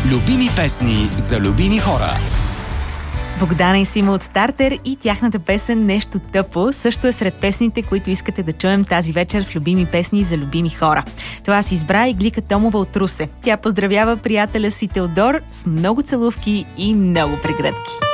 Любими песни за любими хора. Богдана и Сима от Стартер и тяхната песен "Нещо тъпо" също е сред песните, които искате да чуем тази вечер в Любими песни за любими хора. Това си избра и Глика Томова от Русе. Тя поздравява приятеля си Теодор с много целувки и много прегръдки.